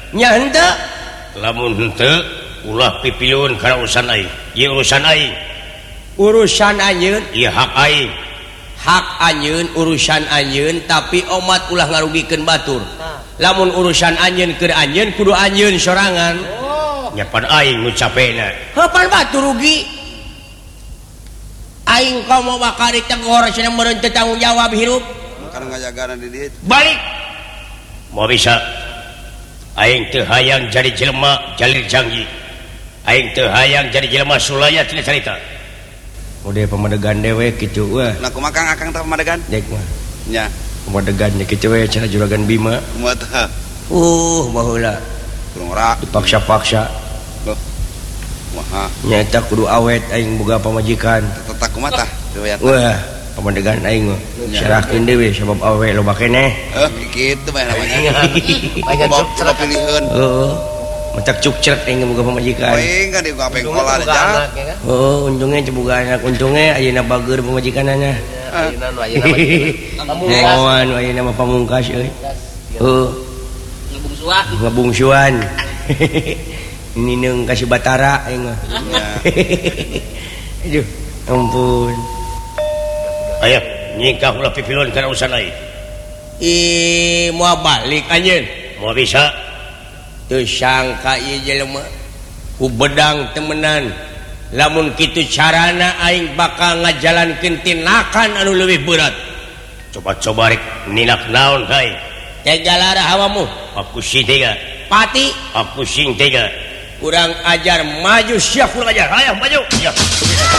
nyanda lamun henteu ulah pipilun kana urusan aing ieu urusan aing urusan anjeun ieu hak aing hak anjeun urusan anjeun tapi omat ulah ngarugikeun batur lamun urusan anjeun keur anjeun kudu anjeun sorangan nyapan aing nu capena heupan batur rugi aing komo bakal ditegur cenah meureun teu tanggung jawab hirup karena ngajagana di dieu balik mau bisa aing teu hayang jadi jelema jalir janji aing teu hayang jadi jelema sulaya tina carita udah pamadegan dewe kitu wah nah kumaha kang akang teh pamadegan dek mah nya pamadegan nya kitu we cenah juragan Bima kumaha teh baheula kurang ora dipaksa-paksa loh kumaha nyata kudu awet aing boga pamajikan tetak kumaha tah riwayat wah pamadegan aing mah syarahkeun dewe sabab awe loba keneh kitu mah namanya coba pilihun mentak cukcrek aing boga pamajikan aing kan di kapeng kola aja untungnya boga anak untungnya ayeuna bager pamajikanana ayeuna ayeuna mah pamungkas euy ngebungsuan ini neung kasih batara aing mah aduh ampun aya nyingkah ulah pipilun kana urusan aing moal balik anjeun mau bisa teu sangka ieu jelema ku bedang temenan lamun kitu carana aing bakal ngajalankeun tindakan anu leuwih berat coba-coba rek ninak naon kai tega lara hawamu aku sing tega pati aku sing tega kurang ajar maju siap kurang ajar ayo maju siap